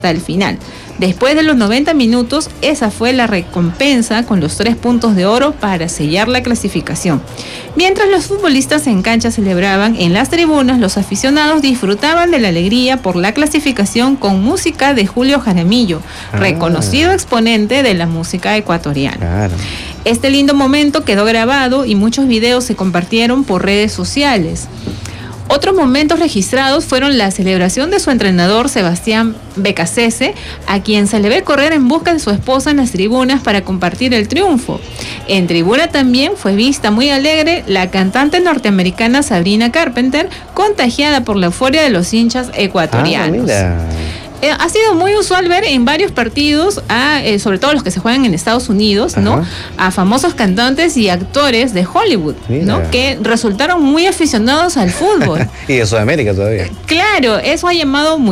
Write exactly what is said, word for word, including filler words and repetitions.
hasta el final. Después de los noventa minutos, esa fue la recompensa con los tres puntos de oro para sellar la clasificación. Mientras los futbolistas en cancha celebraban, en las tribunas los aficionados disfrutaban de la alegría por la clasificación con música de Julio Jaramillo, ah. reconocido exponente de la música ecuatoriana. Claro. Este lindo momento quedó grabado y muchos videos se compartieron por redes sociales. Otros momentos registrados fueron la celebración de su entrenador Sebastián Becasese, a quien se le ve correr en busca de su esposa en las tribunas para compartir el triunfo. En tribuna también fue vista muy alegre la cantante norteamericana Sabrina Carpenter, contagiada por la euforia de los hinchas ecuatorianos. Ah, ha sido muy usual ver en varios partidos, a, eh, sobre todo los que se juegan en Estados Unidos, Ajá. ¿no? A famosos cantantes y actores de Hollywood, Mira. ¿no? Que resultaron muy aficionados al fútbol. Y de Sudamérica todavía. Claro, eso ha llamado